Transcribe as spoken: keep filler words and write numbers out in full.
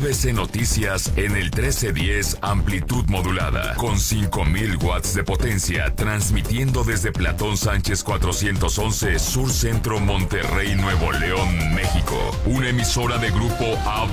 B C Noticias en el trece diez amplitud modulada, con cinco mil watts de potencia, transmitiendo desde Platón Sánchez cuatrocientos once, Sur Centro, Monterrey, Nuevo León, México. Una emisora de Grupo A B C.